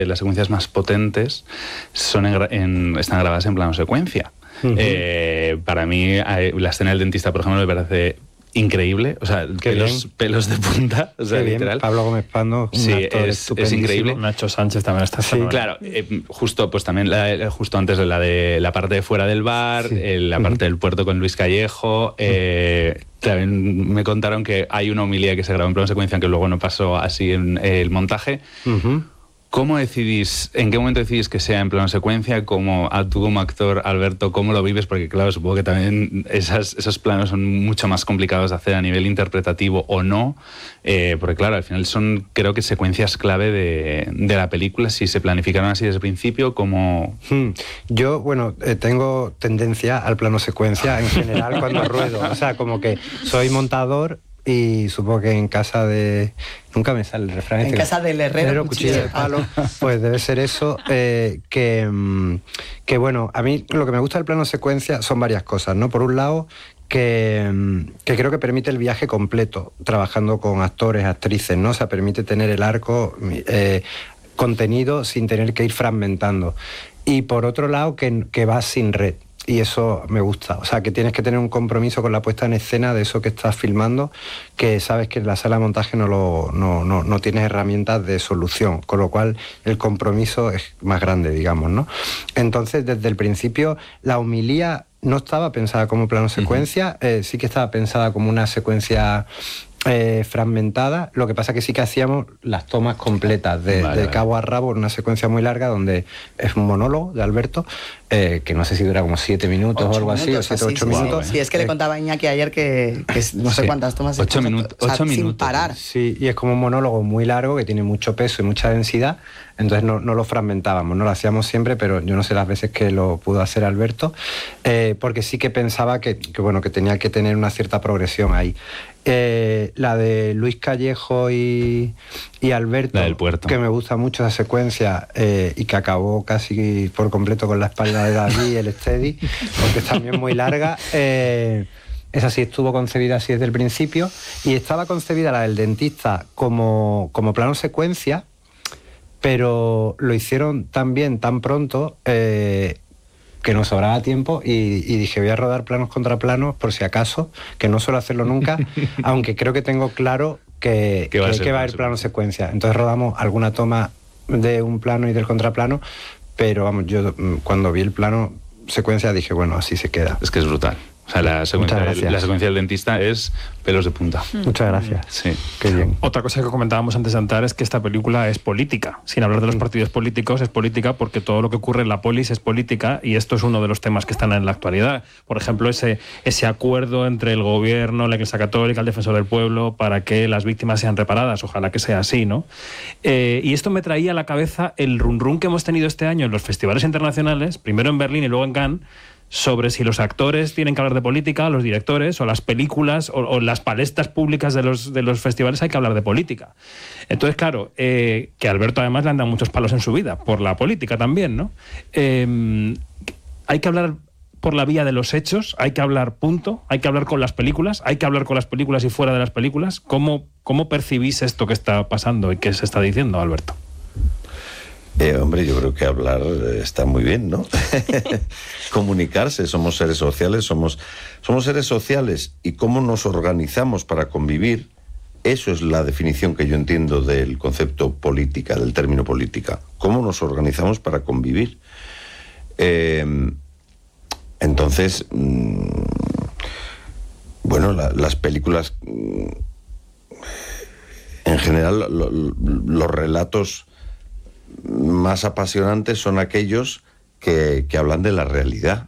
las secuencias más potentes están grabadas en plano secuencia. Para mí, la escena del dentista, por ejemplo, me parece increíble, o sea, pelos de punta, o sea, qué literal. Bien. Pablo Gómez Pando, sí, es increíble. Nacho Sánchez también está Claro, justo pues también justo antes de la parte de fuera del bar, la parte del puerto con Luis Callejo, también me contaron que hay una homilía que se grabó en plano secuencia que luego no pasó así en el montaje. ¿Cómo decidís, en qué momento decidís que sea en plano secuencia? Tú como actor, Alberto, ¿cómo lo vives? Porque claro, supongo que también esos planos son mucho más complicados de hacer a nivel interpretativo o no, porque claro, al final son, creo que, secuencias clave de la película. Si se planificaron así desde el principio, ¿cómo...? Yo, tengo tendencia al plano secuencia en general cuando ruedo, o sea, como que soy montador. Y supongo que en casa de... Nunca me sale el refrán. En casa del herrero, cuchillo de palo. Pues debe ser eso. Que bueno, a mí lo que me gusta del plano secuencia son varias cosas, ¿no? Por un lado, que creo que permite el viaje completo, trabajando con actores, actrices, ¿no? O sea, permite tener el arco contenido sin tener que ir fragmentando. Y por otro lado, que va sin red. Y eso me gusta, o sea, que tienes que tener un compromiso con la puesta en escena de eso que estás filmando, que sabes que en la sala de montaje no tienes herramientas de solución, con lo cual el compromiso es más grande, digamos, ¿no? Entonces, desde el principio, la homilía no estaba pensada como plano secuencia, sí que estaba pensada como una secuencia fragmentada. Lo que pasa que sí que hacíamos las tomas completas de cabo a rabo, una secuencia muy larga donde es un monólogo de Alberto, que no sé si dura como 7 minutos o algo así, o 7 o 8 minutos. Sí, es que le contaba a Iñaki ayer que no sé cuántas tomas. 8 minutos. 8 minutos. Sin parar. Sí, y es como un monólogo muy largo que tiene mucho peso y mucha densidad, entonces no lo fragmentábamos, no lo hacíamos siempre, pero yo no sé las veces que lo pudo hacer Alberto, porque sí que pensaba que tenía que tener una cierta progresión ahí. La de Luis Callejo y Alberto, la del puerto, que me gusta mucho esa secuencia, y que acabó casi por completo con la espalda de David y el steady, porque es también muy larga. Esa sí estuvo concebida así desde el principio, y estaba concebida la del dentista como plano secuencia, pero lo hicieron tan bien, tan pronto, que nos sobraba tiempo, y dije, voy a rodar planos contra planos por si acaso, que no suelo hacerlo nunca, aunque creo que tengo claro que va a haber plano secuencia. Entonces rodamos alguna toma de un plano y del contraplano, pero vamos, yo cuando vi el plano secuencia dije, bueno, así se queda. Es que es brutal. O sea, la secuencia del dentista es pelos de punta. Muchas gracias. Sí. Qué bien. Otra cosa que comentábamos antes de entrar es que esta película es política. Sin hablar de los partidos políticos, es política porque todo lo que ocurre en la polis es política, y esto es uno de los temas que están en la actualidad. Por ejemplo, ese acuerdo entre el gobierno, la Iglesia Católica, el Defensor del Pueblo, para que las víctimas sean reparadas. Ojalá que sea así, ¿no? Y esto me traía a la cabeza el run que hemos tenido este año en los festivales internacionales, primero en Berlín y luego en Cannes, sobre si los actores tienen que hablar de política, los directores, o las películas, o las palestras públicas de los festivales hay que hablar de política. Entonces, claro, que a Alberto además le han dado muchos palos en su vida, por la política también, ¿no? Hay que hablar por la vía de los hechos, hay que hablar punto, hay que hablar con las películas, hay que hablar con las películas y fuera de las películas. ¿Cómo percibís esto que está pasando y que se está diciendo, Alberto? Hombre, yo creo que hablar está muy bien, ¿no? Comunicarse, somos seres sociales, somos seres sociales, y cómo nos organizamos para convivir, eso es la definición que yo entiendo del concepto política, del término política. ¿Cómo nos organizamos para convivir? Entonces, bueno, las películas, en general, los relatos más apasionantes son aquellos que hablan de la realidad,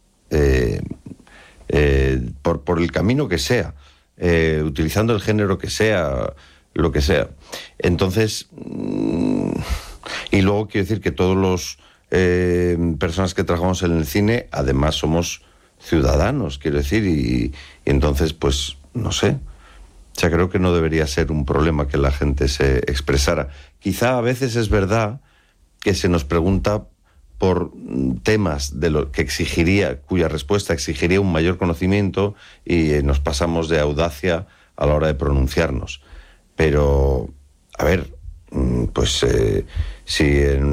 por el camino que sea, utilizando el género que sea, lo que sea. Entonces, y luego quiero decir que todos los personas que trabajamos en el cine, además somos ciudadanos, quiero decir, y entonces, pues, no sé. O sea, creo que no debería ser un problema que la gente se expresara. Quizá a veces es verdad que se nos pregunta por temas de lo que cuya respuesta exigiría un mayor conocimiento, y nos pasamos de audacia a la hora de pronunciarnos. Pero, a ver, pues si en